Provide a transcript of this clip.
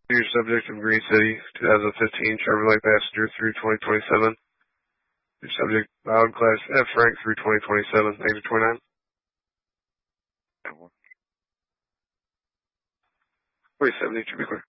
Your subject of Green City, 2015 Chevrolet Passenger through 2027. Your subject, Bob Class F rank through 2027, exit 29. 47, need to be clear.